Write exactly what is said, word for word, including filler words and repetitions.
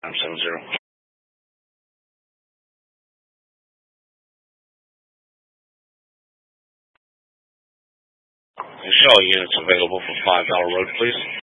I'm seven zero. Show units available for five dollar road, please.